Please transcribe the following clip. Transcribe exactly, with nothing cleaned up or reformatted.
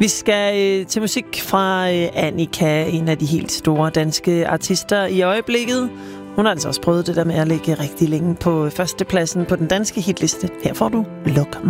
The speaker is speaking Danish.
Vi skal øh, til musik fra øh, Annika, en af de helt store danske artister i øjeblikket. Hun har altså også prøvet det der med at ligge rigtig længe på førstepladsen på den danske hitliste. Her får du Luk mig.